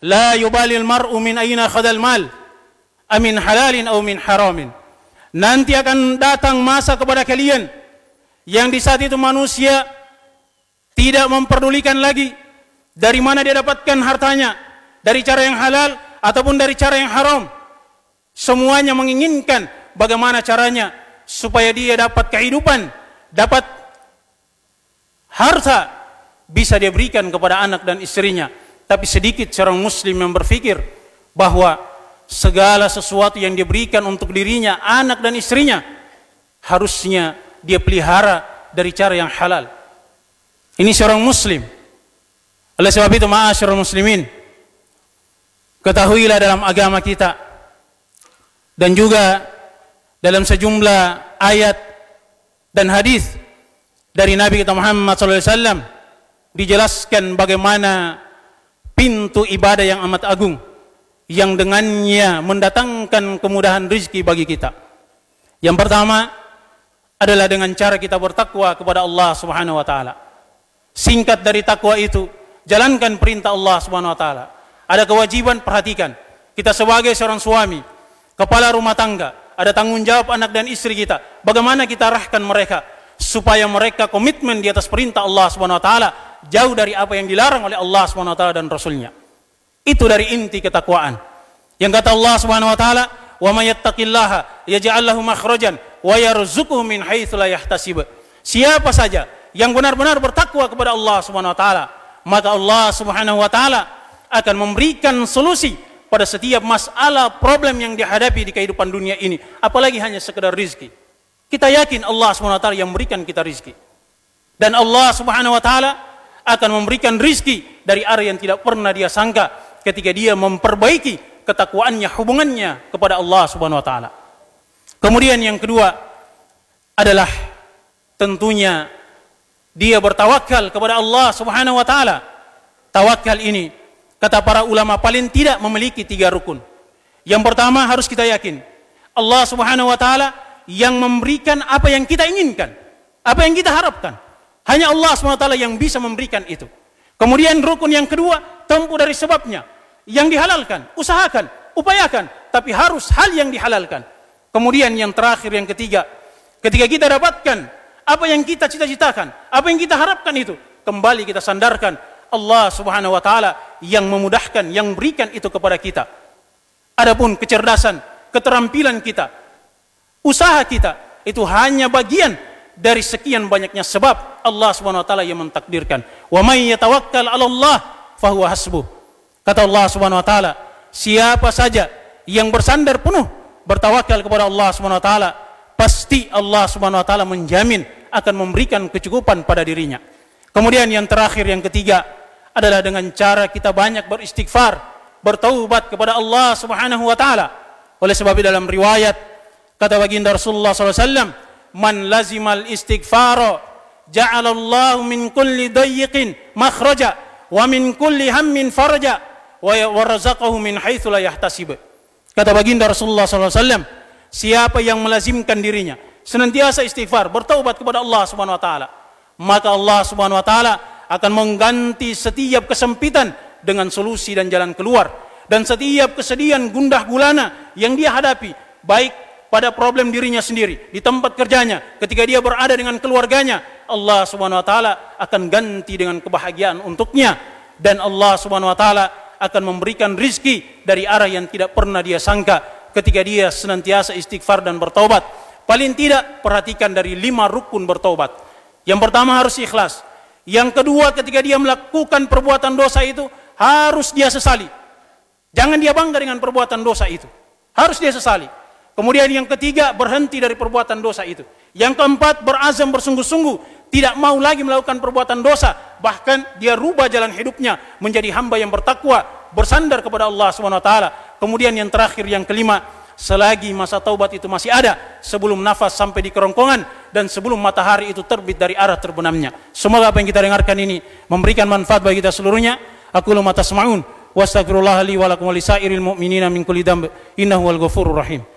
La yubalil mar'u min aina khadal mal, amin halalin aw min haramin. Nanti akan datang masa kepada kalian yang di saat itu manusia tidak memperdulikan lagi dari mana dia dapatkan hartanya, dari cara yang halal ataupun dari cara yang haram. Semuanya menginginkan bagaimana caranya supaya dia dapat kehidupan, dapat harta, bisa dia berikan kepada anak dan istrinya. Tapi sedikit seorang muslim yang berpikir bahwa segala sesuatu yang diberikan untuk dirinya, anak dan istrinya, harusnya dia pelihara dari cara yang halal. Ini seorang muslim. Oleh sebab itu, ma'asyiral muslimin, ketahuilah dalam agama kita dan juga dalam sejumlah ayat dan hadis dari Nabi kita Muhammad SAW dijelaskan bagaimana pintu ibadah yang amat agung yang dengannya mendatangkan kemudahan rezeki bagi kita. Yang pertama adalah dengan cara kita bertakwa kepada Allah Subhanahu wa taala. Singkat dari takwa itu, jalankan perintah Allah Subhanahu wa taala. Ada kewajiban, perhatikan. Kita sebagai seorang suami, kepala rumah tangga, ada tanggung jawab anak dan istri kita. Bagaimana kita arahkan mereka supaya mereka komitmen di atas perintah Allah Subhanahu wa taala, jauh dari apa yang dilarang oleh Allah Subhanahu wa taala dan Rasulnya. Itu dari inti ketakwaan. Yang kata Allah Subhanahu wa taala, "Wa may yattaqillaha yaj'al lahu makhrajan wa yarzuquhu min haitsu la yahtasib." Siapa saja yang benar-benar bertakwa kepada Allah Subhanahu wa taala, maka Allah Subhanahu wa taala akan memberikan solusi pada setiap masalah problem yang dihadapi di kehidupan dunia ini, apalagi hanya sekedar rizki. Kita yakin Allah Subhanahu wa taala yang memberikan kita rizki. Dan Allah Subhanahu wa taala akan memberikan rizki dari arah yang tidak pernah dia sangka ketika dia memperbaiki ketakwaannya, hubungannya kepada Allah Subhanahu wa taala. Kemudian yang kedua adalah tentunya dia bertawakal kepada Allah Subhanahu wa taala. Tawakal ini, kata para ulama, paling tidak memiliki 3 rukun. Yang pertama, harus kita yakin Allah Subhanahu wa taala yang memberikan apa yang kita inginkan, apa yang kita harapkan. Hanya Allah Subhanahu wa taala yang bisa memberikan itu. Kemudian rukun yang kedua, tempuh dari sebabnya. Yang dihalalkan, usahakan, upayakan, tapi harus hal yang dihalalkan. Kemudian yang terakhir, yang ketiga, ketika kita dapatkan apa yang kita cita-citakan, apa yang kita harapkan itu, kembali kita sandarkan Allah Subhanahu wa taala yang memudahkan, yang berikan itu kepada kita. Adapun kecerdasan, keterampilan kita, usaha kita, itu hanya bagian dari sekian banyaknya sebab Allah Subhanahu wa taala yang mentakdirkan. Wa may yatawakkal 'ala Allah fa huwa hasbuh. Kata Allah Subhanahu wa taala, siapa saja yang bersandar penuh, bertawakal kepada Allah Subhanahu wa taala, pasti Allah Subhanahu wa taala menjamin akan memberikan kecukupan pada dirinya. Kemudian yang terakhir, yang ketiga adalah dengan cara kita banyak beristighfar, bertaubat kepada Allah Subhanahu wa taala. Oleh sebab itu dalam riwayat kata baginda Rasulullah SAW, "Man lazimal istighfara ja'alallahu min kulli dayyiqin makhraja wa min kulli hammin faraja wa razaqahu min haitsu la yahtasib." Kata baginda Rasulullah SAW, siapa yang melazimkan dirinya senantiasa istighfar, bertaubat kepada Allah Subhanahu wa taala, maka Allah Subhanahu wa taala akan mengganti setiap kesempitan dengan solusi dan jalan keluar, dan setiap kesedihan gundah gulana yang dia hadapi, baik pada problem dirinya sendiri, di tempat kerjanya, ketika dia berada dengan keluarganya, Allah Subhanahu wa taala akan ganti dengan kebahagiaan untuknya, dan Allah Subhanahu wa taala akan memberikan rizki dari arah yang tidak pernah dia sangka ketika dia senantiasa istighfar dan bertaubat. Paling tidak perhatikan dari 5 rukun bertaubat. Yang pertama harus ikhlas. Yang kedua, ketika dia melakukan perbuatan dosa itu harus dia sesali. Jangan dia bangga dengan perbuatan dosa itu, harus dia sesali. Kemudian yang ketiga, berhenti dari perbuatan dosa itu. Yang keempat, berazam bersungguh-sungguh tidak mau lagi melakukan perbuatan dosa, bahkan dia rubah jalan hidupnya menjadi hamba yang bertakwa, bersandar kepada Allah Subhanahu wa taala. Kemudian yang terakhir, yang kelima, selagi masa taubat itu masih ada, sebelum nafas sampai di kerongkongan dan sebelum matahari itu terbit dari arah terbenamnya. Semoga apa yang kita dengarkan ini memberikan manfaat bagi kita seluruhnya. Aqulu ma tasma'un wa astaghfirullah li wa lakum wa lisairil mu'minina min kulli dhanb innahu wal ghafurur rahim.